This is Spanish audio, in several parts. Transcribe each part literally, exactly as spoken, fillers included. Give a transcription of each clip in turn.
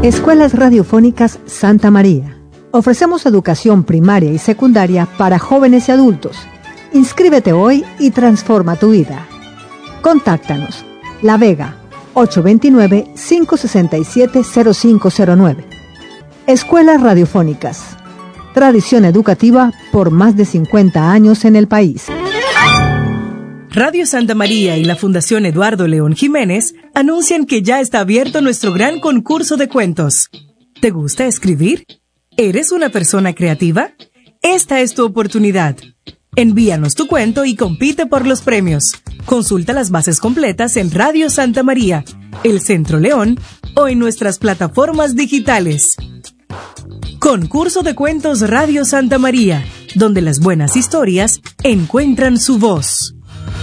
Escuelas Radiofónicas Santa María. Ofrecemos educación primaria y secundaria para jóvenes y adultos. Inscríbete hoy y transforma tu vida. Contáctanos. La Vega, ocho dos nueve, cinco seis siete, cero cinco cero nueve. Escuelas Radiofónicas. Tradición educativa por más de cincuenta años en el país. Radio Santa María y la Fundación Eduardo León Jiménez anuncian que ya está abierto nuestro gran concurso de cuentos. ¿Te gusta escribir? ¿Eres una persona creativa? Esta es tu oportunidad. Envíanos tu cuento y compite por los premios. Consulta las bases completas en Radio Santa María, El Centro León o en nuestras plataformas digitales. Concurso de Cuentos Radio Santa María, donde las buenas historias encuentran su voz.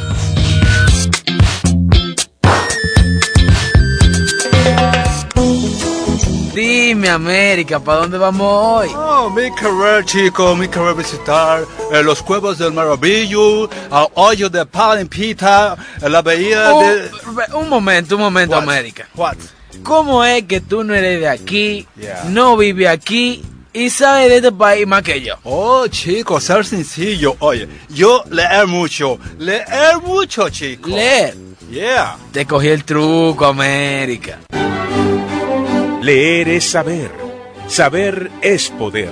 Dime, América, ¿para dónde vamos hoy? Oh, mi querer, chico, mi querer visitar eh, los Cuevos del Maravillo, el hoyo de Palimpita, eh, la bahía oh, de... Un momento, un momento, What? América. What? ¿Cómo es que tú no eres de aquí, Yeah. no vives aquí y sabes de este país más que yo? Oh, chico, ser sencillo. Oye, yo leer mucho, leer mucho, chico. Leer. Yeah. Te cogí el truco, América. Leer es saber. Saber es poder.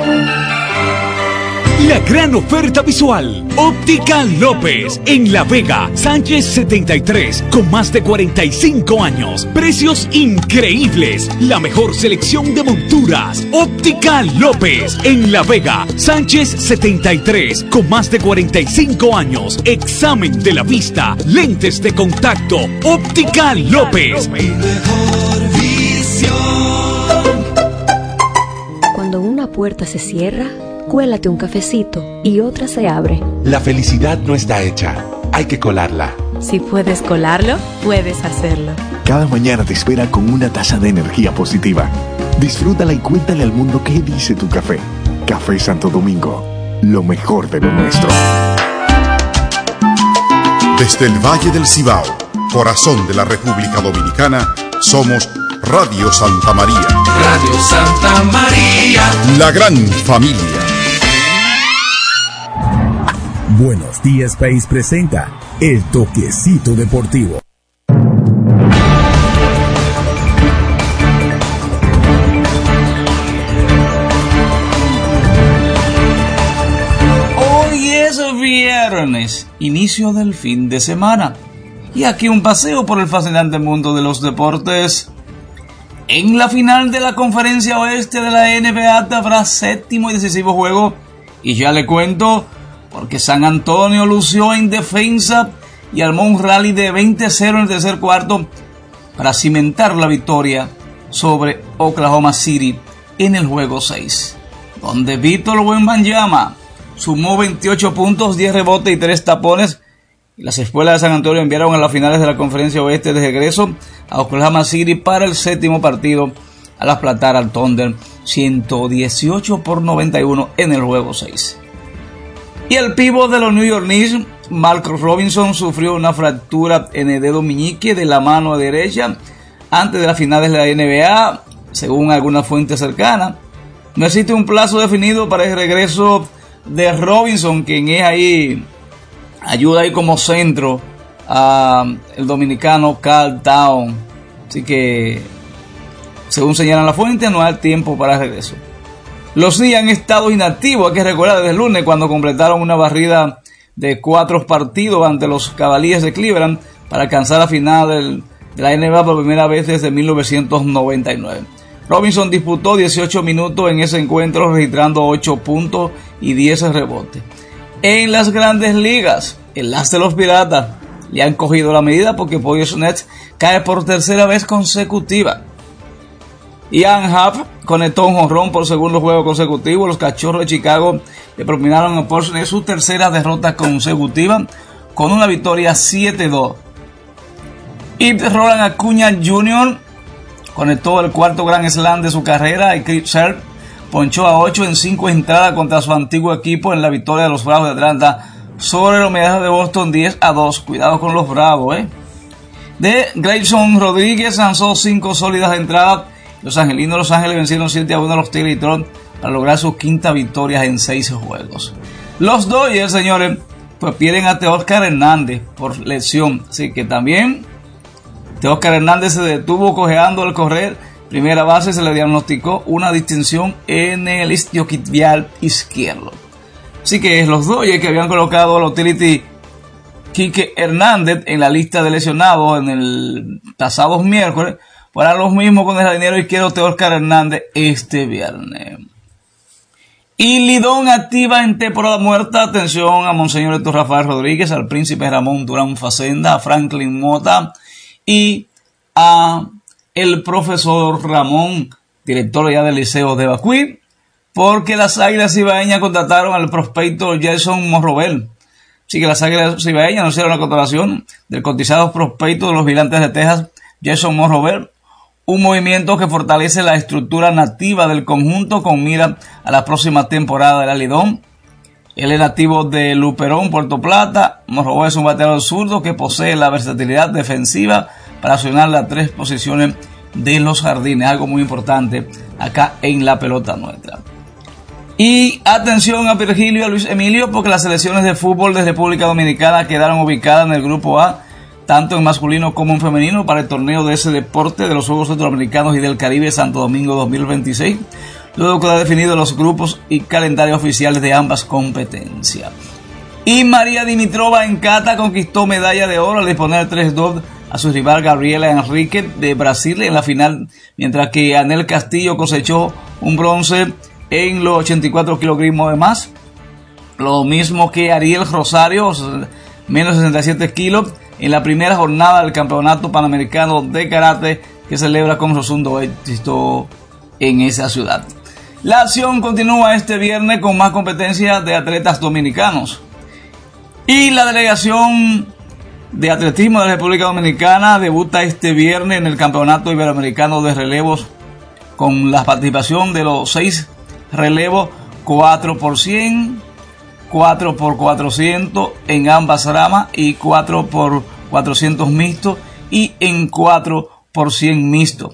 La gran oferta visual. Óptica López. En La Vega, Sánchez setenta y tres. Con más de cuarenta y cinco años. Precios increíbles. La mejor selección de monturas. Óptica López. En La Vega, Sánchez setenta y tres. Con más de cuarenta y cinco años. Examen de la vista. Lentes de contacto. Óptica López. Cuando una puerta se cierra, cuélate un cafecito y otra se abre. La felicidad no está hecha, hay que colarla. Si puedes colarlo, puedes hacerlo. Cada mañana te espera con una taza de energía positiva. Disfrútala y cuéntale al mundo qué dice tu café. Café Santo Domingo, lo mejor de lo nuestro. Desde el Valle del Cibao, corazón de la República Dominicana, somos Radio Santa María. Radio Santa María. La gran familia. Buenos Días País presenta El Toquecito Deportivo. Hoy es viernes, inicio del fin de semana. Y aquí un paseo por el fascinante mundo de los deportes. En la final de la Conferencia Oeste de la N B A habrá séptimo y decisivo juego. Y ya le cuento, porque San Antonio lució en defensa y armó un rally de veinte a cero en el tercer cuarto para cimentar la victoria sobre Oklahoma City en el juego seis, donde Víctor Wembanyama sumó veintiocho puntos, diez rebotes y tres tapones. Las escuelas de San Antonio enviaron a las finales de la Conferencia Oeste de regreso a Oklahoma City para el séptimo partido al aplatar al Thunder ciento dieciocho por noventa y uno en el juego seis. Y el pívot de los New York Knicks, Marcus Robinson, sufrió una fractura en el dedo meñique de la mano derecha antes de las finales de la N B A, según alguna fuente cercana. No existe un plazo definido para el regreso de Robinson, quien es ahí, ayuda ahí como centro a el dominicano Karl Towns. Así que, según señalan la fuente, no hay tiempo para el regreso. Los Knicks han estado inactivos, hay que recordar, desde el lunes, cuando completaron una barrida de cuatro partidos ante los Cavaliers de Cleveland para alcanzar la final del, de la N B A por primera vez desde mil novecientos noventa y nueve. Robinson disputó dieciocho minutos en ese encuentro, registrando ocho puntos y diez rebotes. En las grandes ligas, el as de los Piratas le han cogido la medida porque Poyos Nets cae por tercera vez consecutiva. Ian Happ conectó un jonrón por segundo juego consecutivo. Los Cachorros de Chicago le propinaron a Poyos su tercera derrota consecutiva con una victoria siete dos. Y Ronald Acuña junior conectó el cuarto Grand Slam de su carrera y Chris Sale ponchó a ocho en cinco entradas contra su antiguo equipo en la victoria de los Bravos de Atlanta sobre los Medias de Boston diez a dos. Cuidado con los Bravos, eh. De Grayson Rodríguez lanzó cinco sólidas entradas Los angelinos de Los Ángeles vencieron siete a uno a los Tigres de Detroit para lograr su quinta victoria en seis juegos. Los Dodgers, señores, pues pierden a Teóscar Hernández por lesión. Así que también Teóscar Hernández se detuvo cojeando al correr. Primera base, se le diagnosticó una distinción en el isquiotibial izquierdo. Así que los Dodgers, que habían colocado al utility Quique Hernández en la lista de lesionados en el pasado miércoles, fueron los mismos con el jardinero izquierdo Teóscar Hernández este viernes. Y Lidón activa en temporada muerta. Atención a Monseñor Héctor Rafael Rodríguez, al Príncipe Ramón Durán Facenda, a Franklin Mota y a el profesor Ramón, director ya del Liceo de Bacuí, porque las Águilas Cibaeñas contrataron al prospecto Jason Morrobel. Así que las Águilas Cibaeñas anunciaron la contratación del cotizado prospecto de los Gigantes de Texas, Jason Morrobel, un movimiento que fortalece la estructura nativa del conjunto con mira a la próxima temporada de la Lidón. Él es nativo de Luperón, Puerto Plata. Morrobel es un bateador zurdo que posee la versatilidad defensiva para accionar las tres posiciones de los jardines, algo muy importante acá en la pelota nuestra. Y atención a Virgilio y a Luis Emilio, porque las selecciones de fútbol de República Dominicana quedaron ubicadas en el grupo A, tanto en masculino como en femenino, para el torneo de ese deporte de los Juegos Centroamericanos y del Caribe Santo Domingo dos mil veintiséis, luego quedan definidos los grupos y calendarios oficiales de ambas competencias. Y María Dimitrova en kata conquistó medalla de oro al disponer tres dos a su rival Gabriela Enrique de Brasil en la final, mientras que Anel Castillo cosechó un bronce en los ochenta y cuatro kilogramos de más, lo mismo que Ariel Rosario, menos sesenta y siete kilos, en la primera jornada del Campeonato Panamericano de Karate que celebra con rotundo éxito en esa ciudad. La acción continúa este viernes con más competencias de atletas dominicanos. Y la delegación de atletismo de la República Dominicana debuta este viernes en el Campeonato Iberoamericano de Relevos con la participación de los seis relevos, cuatro por cien, cuatro por cuatrocientos en ambas ramas y cuatro por cuatrocientos mixtos y en cuatro por cien mixtos.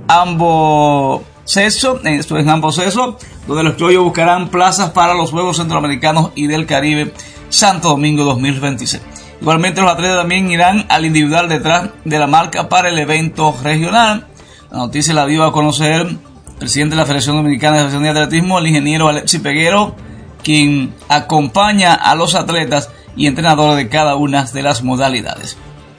Ambos sexos, esto es ambos sexos, donde los criollos buscarán plazas para los Juegos Centroamericanos y del Caribe Santo Domingo dos mil veintiséis. Igualmente los atletas también irán al individual detrás de la marca para el evento regional. La noticia la dio a conocer el presidente de la Federación Dominicana de Asociación de Atletismo, el ingeniero Alexis Peguero, quien acompaña a los atletas y entrenadores de cada una de las modalidades.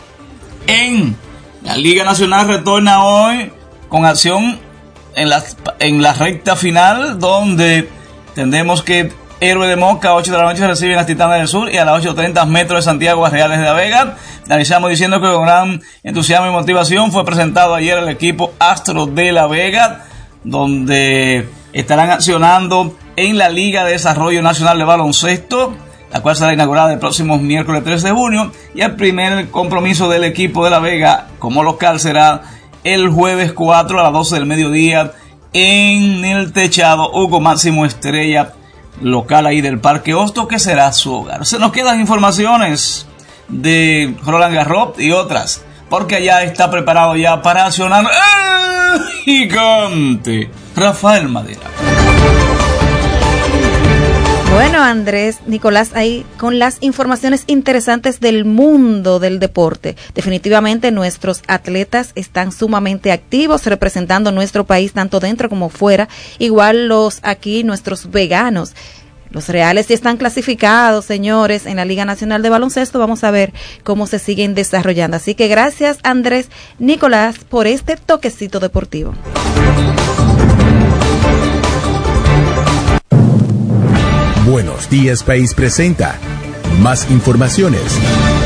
En la Liga Nacional retorna hoy con acción en la, en la recta final, donde tendremos que Héroe de Moca a ocho de la noche reciben a Titanes del Sur y a las ocho treinta Metro de Santiago a Reales de la Vega. Finalizamos diciendo que con gran entusiasmo y motivación fue presentado ayer el equipo Astro de la Vega, donde estarán accionando en la Liga de Desarrollo Nacional de Baloncesto, la cual será inaugurada el próximo miércoles tres de junio, y el primer compromiso del equipo de La Vega como local será el jueves cuatro a las doce del mediodía en el techado Hugo Máximo Estrella, local ahí del Parque Hosto, que será su hogar. Se nos quedan informaciones de Roland Garros y otras, porque allá está preparado ya para accionar el gigante Rafael Madera. Bueno, Andrés, Nicolás, ahí con las informaciones interesantes del mundo del deporte. Definitivamente nuestros atletas están sumamente activos representando nuestro país tanto dentro como fuera. Igual los aquí, nuestros veganos. Los Reales ya están clasificados, señores, en la Liga Nacional de Baloncesto. Vamos a ver cómo se siguen desarrollando. Así que gracias, Andrés, Nicolás, por este toquecito deportivo. Buenos Días País presenta más informaciones.